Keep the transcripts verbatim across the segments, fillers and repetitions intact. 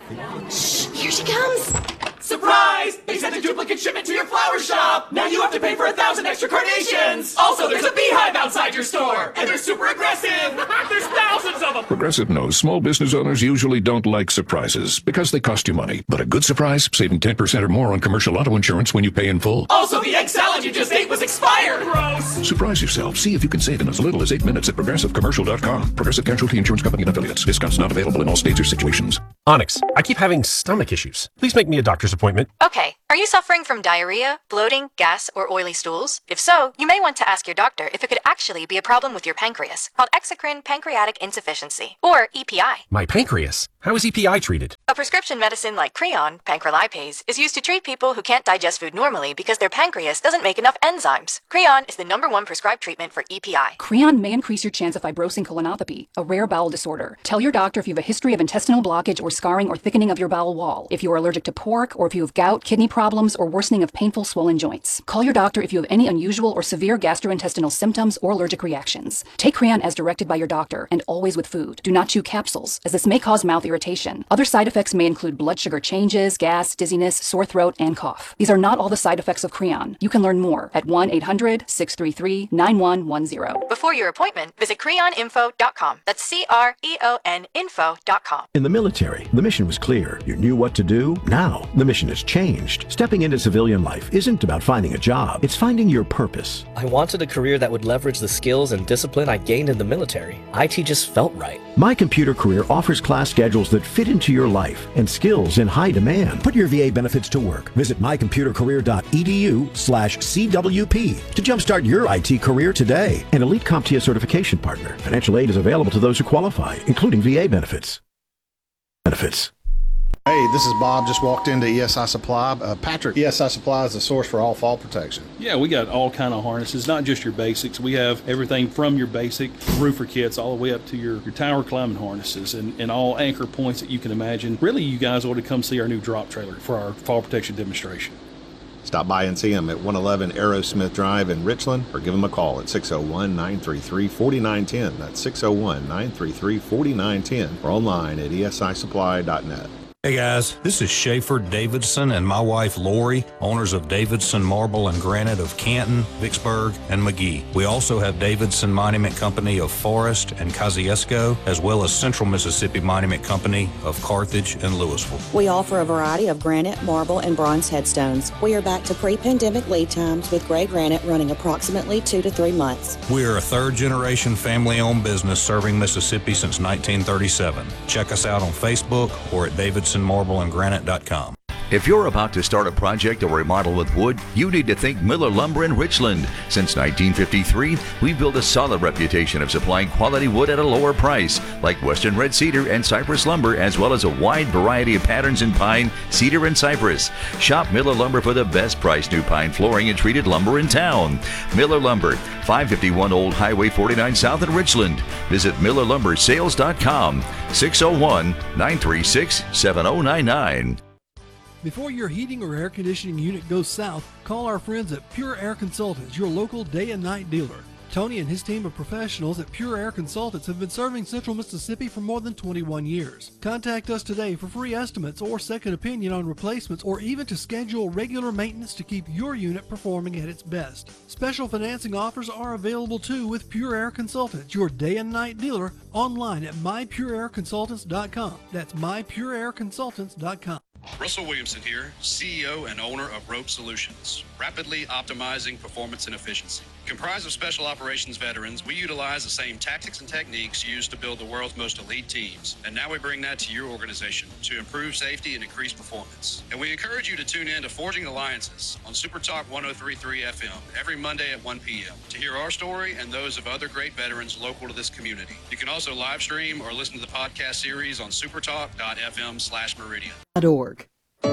Shh, here she comes. Surprise! They sent a duplicate shipment to your flower shop! Now you have to pay for a thousand extra carnations! Also, there's a beehive outside your store! And they're super aggressive! There's thousands of them! Progressive knows small business owners usually don't like surprises because they cost you money. But a good surprise, saving ten percent or more on commercial auto insurance when you pay in full. Also, the egg salad you just ate was expired! Gross! Surprise yourself. See if you can save in as little as eight minutes at progressive commercial dot com. Progressive Casualty Insurance Company and affiliates. Discounts not available in all states or situations. Onyx, I keep having stomach issues. Please make me a doctor's appointment. Okay. Are you suffering from diarrhea, bloating, gas, or oily stools? If so, you may want to ask your doctor if it could actually be a problem with your pancreas, called exocrine pancreatic insufficiency, or E P I. My pancreas? How is E P I treated? A prescription medicine like Creon, pancrelipase, is used to treat people who can't digest food normally because their pancreas doesn't make enough enzymes. Creon is the number one prescribed treatment for E P I. Creon may increase your chance of fibrosing colonopathy, a rare bowel disorder. Tell your doctor if you have a history of intestinal blockage or scarring or thickening of your bowel wall, if you are allergic to pork, or if you have gout, kidney problems, or worsening of painful swollen joints. Call your doctor if you have any unusual or severe gastrointestinal symptoms or allergic reactions. Take Creon as directed by your doctor and always with food. Do not chew capsules, as this may cause mouth irritation. Other side effects may include blood sugar changes, gas, dizziness, sore throat, and cough. These are not all the side effects of Creon. You can learn more at one eight hundred, six three three, nine one one zero. Before your appointment, visit creon info dot com. That's C R E O N info dot com. In the military, the mission was clear. You knew what to do. Now, the mission has changed. Stepping into civilian life isn't about finding a job. It's finding your purpose. I wanted a career that would leverage the skills and discipline I gained in the military. I T just felt right. My Computer Career offers class schedules that fit into your life and skills in high demand. Put your V A benefits to work. Visit my computer career dot e d u slash C W P to jumpstart your I T career today. An Elite CompTIA certification partner. Financial aid is available to those who qualify, including V A benefits. Benefits. Hey, this is Bob. Just walked into E S I Supply. Uh, Patrick, E S I Supply is the source for all fall protection. Yeah, we got all kind of harnesses, not just your basics. We have everything from your basic roofer kits all the way up to your, your tower climbing harnesses and, and all anchor points that you can imagine. Really, you guys ought to come see our new drop trailer for our fall protection demonstration. Stop by and see them at one eleven Aerosmith Drive in Richland, or give them a call at six oh one, nine three three, four nine one oh. That's six oh one, nine three three, four nine one oh, or online at E S I supply dot net. Hey guys, this is Schaefer Davidson and my wife Lori, owners of Davidson Marble and Granite of Canton, Vicksburg, and McGee. We also have Davidson Monument Company of Forest and Kosciuszko, as well as Central Mississippi Monument Company of Carthage and Louisville. We offer a variety of granite, marble, and bronze headstones. We are back to pre-pandemic lead times with gray granite running approximately two to three months. We are a third-generation family-owned business serving Mississippi since nineteen thirty-seven. Check us out on Facebook or at davidson marble and granite dot com. If you're about to start a project or remodel with wood, you need to think Miller Lumber in Richland. Since nineteen fifty-three, we've built a solid reputation of supplying quality wood at a lower price, like Western Red Cedar and Cypress Lumber, as well as a wide variety of patterns in pine, cedar, and cypress. Shop Miller Lumber for the best price new pine flooring and treated lumber in town. Miller Lumber, five fifty-one Old Highway forty-nine South in Richland. Visit miller lumber sales dot com, six oh one, nine three six, seven oh nine nine. Before your heating or air conditioning unit goes south, call our friends at Pure Air Consultants, your local day and night dealer. Tony and his team of professionals at Pure Air Consultants have been serving Central Mississippi for more than twenty-one years. Contact us today for free estimates or second opinion on replacements, or even to schedule regular maintenance to keep your unit performing at its best. Special financing offers are available too with Pure Air Consultants, your day and night dealer, online at my pure air consultants dot com. That's my pure air consultants dot com. Russell Williamson here, C E O and owner of Rope Solutions, rapidly optimizing performance and efficiency. Comprised of special operations veterans, we utilize the same tactics and techniques used to build the world's most elite teams. And now we bring that to your organization to improve safety and increase performance. And we encourage you to tune in to Forging Alliances on Super Talk one oh three point three F M every Monday at one p.m. to hear our story and those of other great veterans local to this community. You can also live stream or listen to the podcast series on supertalk dot f m slash meridian. .org.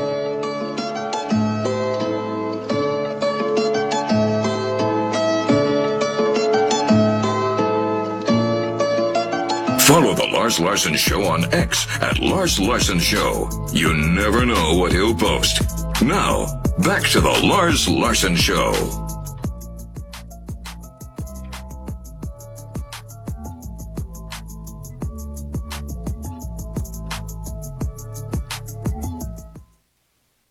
Follow The Lars Larson Show on X at Lars Larson Show. You never know what he'll post. Now, back to The Lars Larson Show.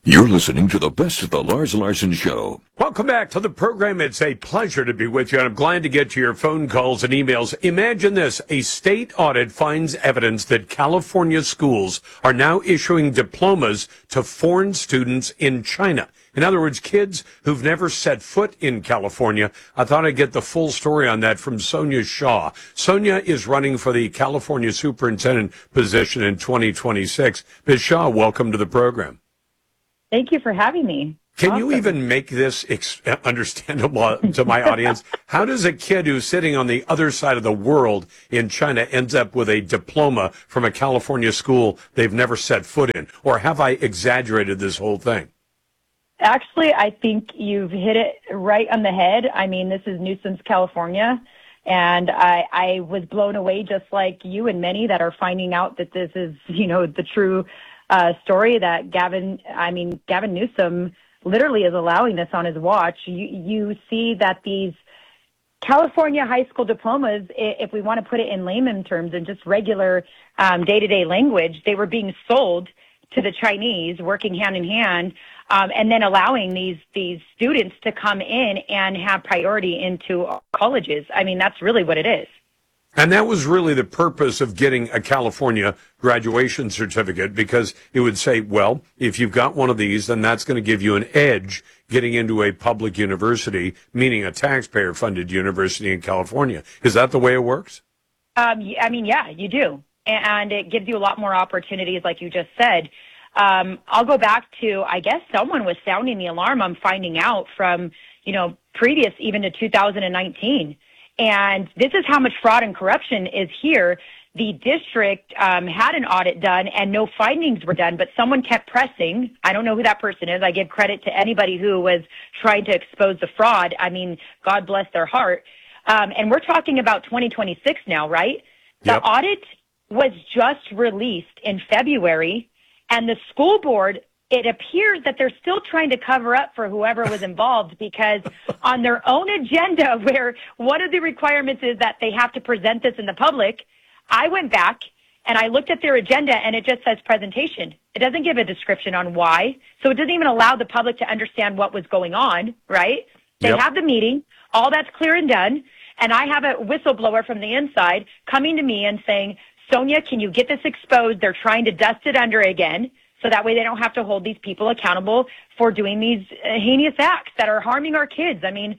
You're listening to the best of the Lars Larson Show. Welcome back to the program. It's a pleasure to be with you, and I'm glad to get to your phone calls and emails. Imagine this. A state audit finds evidence that California schools are now issuing diplomas to foreign students in China. In other words, kids who've never set foot in California. I thought I'd get the full story on that from Sonia Shaw. Sonia is running for the California superintendent position in twenty twenty-six. Miz Shaw, welcome to the program. Thank you for having me. Can Awesome. you even make this ex- understandable to my audience? How does a kid who's sitting on the other side of the world in China ends up with a diploma from a California school they've never set foot in? Or have I exaggerated this whole thing? Actually, I think you've hit it right on the head. I mean, this is Newsom's California, and I, I was blown away just like you and many that are finding out that this is, you know, the true uh, story that Gavin, I mean, Gavin Newsom literally is allowing this on his watch. You, you see that these California high school diplomas, if we want to put it in layman terms and just regular um, day-to-day language, they were being sold to the Chinese, working hand in hand, um, and then allowing these these students to come in and have priority into colleges. I mean, that's really what it is. And that was really the purpose of getting a California graduation certificate, because it would say, well, if you've got one of these, then that's going to give you an edge getting into a public university, meaning a taxpayer-funded university in California. Is that the way it works? Um, I mean, yeah, you do. And it gives you a lot more opportunities, like you just said. Um, I'll go back to, I guess someone was sounding the alarm. I'm finding out from, you know, previous even to two thousand nineteen. And this is how much fraud and corruption is here. The district um, had an audit done and no findings were done, but someone kept pressing. I don't know who that person is. I give credit to anybody who was trying to expose the fraud. I mean, God bless their heart. Um, and we're talking about twenty twenty-six now, right? The Yep. audit was just released in February, and the school board, it appears that they're still trying to cover up for whoever was involved, because on their own agenda, where one of the requirements is that they have to present this in the public, I went back and I looked at their agenda and it just says presentation. It doesn't give a description on why. So it doesn't even allow the public to understand what was going on, right? They Yep. have the meeting, all that's clear and done, and I have a whistleblower from the inside coming to me and saying, Sonia, can you get this exposed? They're trying to dust it under again, so that way they don't have to hold these people accountable for doing these uh, heinous acts that are harming our kids. I mean,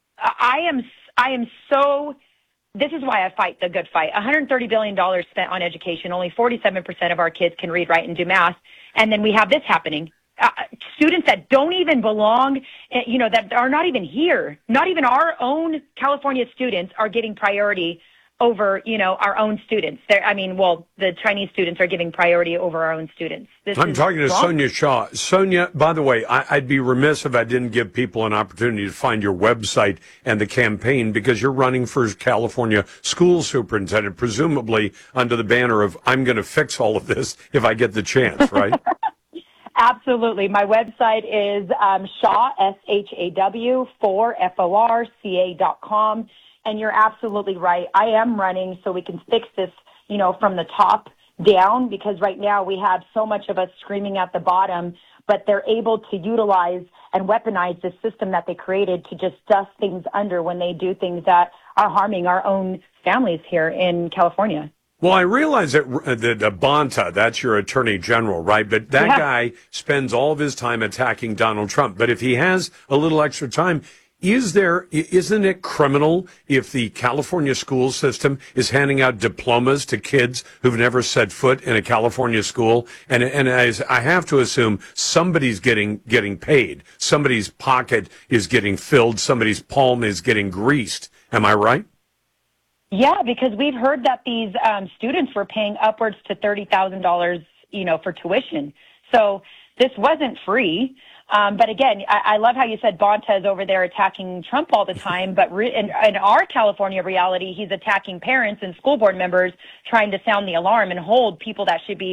I am, I am so, this is why I fight the good fight. one hundred thirty billion dollars spent on education. Only forty-seven percent of our kids can read, write, and do math. And then we have this happening. Uh, students that don't even belong, uh, you know, that are not even here. Not even our own California students are getting priority over, you know, our own students. They're, I mean, well, the Chinese students are giving priority over our own students. This I'm is talking to wrong. Sonia Shaw. Sonia, by the way, I, I'd be remiss if I didn't give people an opportunity to find your website and the campaign, because you're running for California school superintendent, presumably under the banner of, I'm going to fix all of this if I get the chance, right? Absolutely. My website is um, Shaw, S H A W, for F O R C A dot com. And you're absolutely right. I am running so we can fix this, you know, from the top down, because right now we have so much of us screaming at the bottom, but they're able to utilize and weaponize the system that they created to just dust things under when they do things that are harming our own families here in California. Well, I realize that, that uh, Bonta, that's your attorney general, right? But that Yeah. guy spends all of his time attacking Donald Trump. But if he has a little extra time, is there, isn't it criminal if the California school system is handing out diplomas to kids who've never set foot in a California school? And, and as I have to assume somebody's getting, getting paid. Somebody's pocket is getting filled. Somebody's palm is getting greased. Am I right? Yeah, because we've heard that these um, students were paying upwards to thirty thousand dollars, you know, for tuition. So this wasn't free. Um, but again, I, I love how you said Bonta is over there attacking Trump all the time. But re- in, in our California reality, he's attacking parents and school board members, trying to sound the alarm and hold people that should be,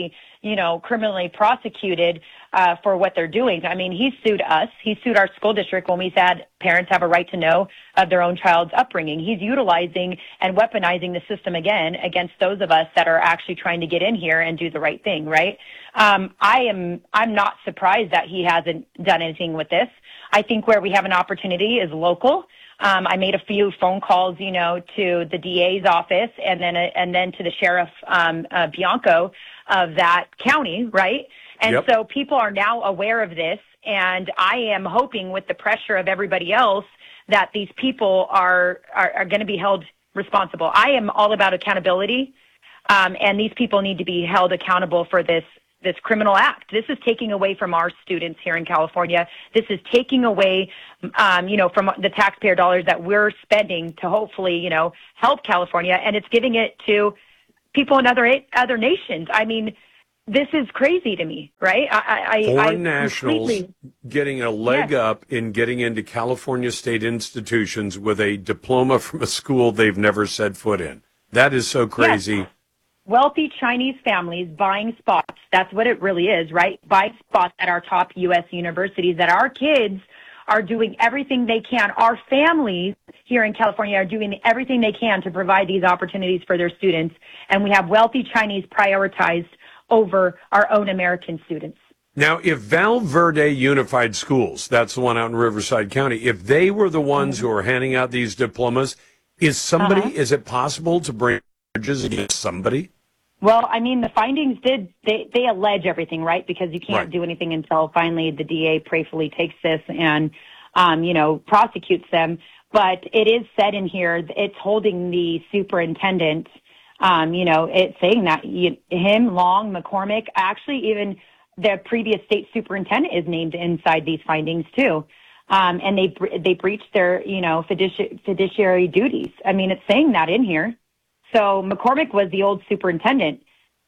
you know, criminally prosecuted uh, for what they're doing. I mean, he sued us. He sued our school district when we said parents have a right to know of their own child's upbringing. He's utilizing and weaponizing the system again against those of us that are actually trying to get in here and do the right thing, right? Um, I am, I'm not surprised that he hasn't done anything with this. I think where we have an opportunity is local. Um, I made a few phone calls, you know, to the D A's office and then uh, and then to the sheriff um, uh, Bianco of that county, right? And Yep. so people are now aware of this, and I am hoping with the pressure of everybody else that these people are are, are going to be held responsible. I am all about accountability, um, and these people need to be held accountable for this this criminal act. This is taking away from our students here in California. This is taking away, um, you know, from the taxpayer dollars that we're spending to hopefully, you know, help California, and it's giving it to people in other other nations. I mean, this is crazy to me, right? I, I, Foreign I nationals completely- getting a leg Yes. up in getting into California state institutions with a diploma from a school they've never set foot in. That is so crazy. Wealthy Chinese families buying spots. That's what it really is, right? Buying spots at our top U S universities that our kids are doing everything they can. Our families here in California are doing everything they can to provide these opportunities for their students. And we have wealthy Chinese prioritized over our own American students. Now, if Val Verde Unified Schools, that's the one out in Riverside County, if they were the ones who are handing out these diplomas, is somebody, Uh-huh. is it possible to bring charges against somebody? Well, I mean, the findings did, they, they allege everything, right? Because you can't Right. do anything until finally the D A prayerfully takes this and, um, you know, prosecutes them. But it is said in here, it's holding the superintendent, um, you know, it's saying that you, him, Long, McCormick, actually even the previous state superintendent is named inside these findings too. Um, and they, bre- they breached their, you know, fiduci- fiduciary duties. I mean, it's saying that in here. So McCormick was the old superintendent,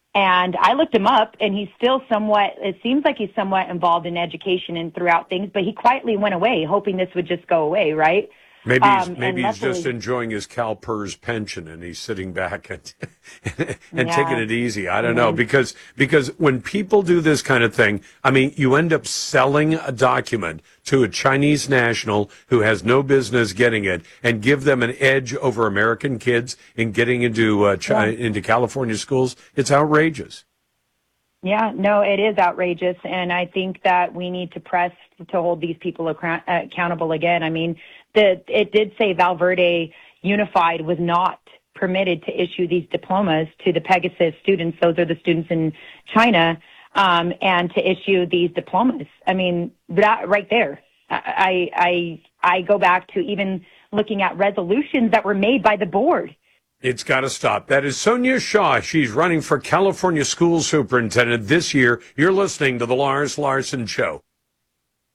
and I looked him up, and he's still somewhat, it seems like he's somewhat involved in education and throughout things, but he quietly went away, hoping this would just go away, right? Maybe he's, Um, maybe and he's just luckily- enjoying his CalPERS pension and he's sitting back and, and Yeah. taking it easy. I don't know, Mhm. because because when people do this kind of thing, I mean, you end up selling a document to a Chinese national who has no business getting it and give them an edge over American kids in getting into uh, China, into California schools. It's outrageous. Yeah, no, it is outrageous, and I think that we need to press to hold these people account- accountable again. I mean, the it did say Val Verde Unified was not permitted to issue these diplomas to the Pegasus students. Those are the students in China, um, and to issue these diplomas. I mean, that right there. I I I go back to even looking at resolutions that were made by the board. It's got to stop. That is Sonia Shaw. She's running for California School Superintendent this year. You're listening to The Lars Larson Show.